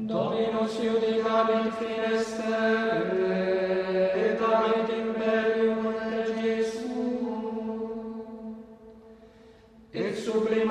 Dominus iudicabit finestere, et abit imperium regiis suo, et sublimat